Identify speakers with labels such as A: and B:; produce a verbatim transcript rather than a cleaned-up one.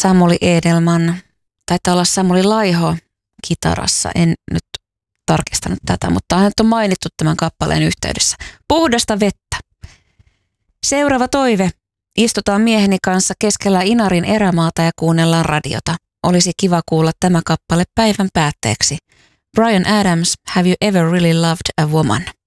A: Samuli Edelman, taitaa olla Samuli Laiho kitarassa, en nyt tarkistanut tätä, mutta hän on mainittu tämän kappaleen yhteydessä. Puhdasta vettä. Seuraava toive. Istutaan mieheni kanssa keskellä Inarin erämaata ja kuunnellaan radiota. Olisi kiva kuulla tämä kappale päivän päätteeksi. Bryan Adams, Have You Ever Really Loved a Woman?